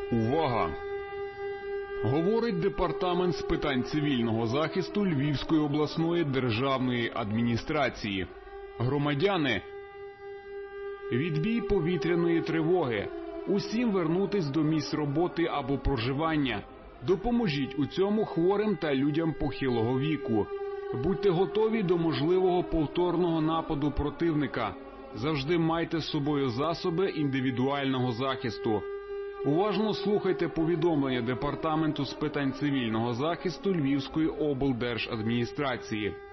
Увага! Говорить департамент з питань цивільного захисту Львівської обласної державної адміністрації. Громадяни, відбій повітряної тривоги. Усім вернутись до місць роботи або проживання. Допоможіть у цьому хворим та людям похилого віку. Будьте готові до можливого повторного нападу противника. Завжди майте з собою засоби індивідуального захисту. Уважно слухайте повідомлення Департаменту з питань цивільного захисту Львівської облдержадміністрації.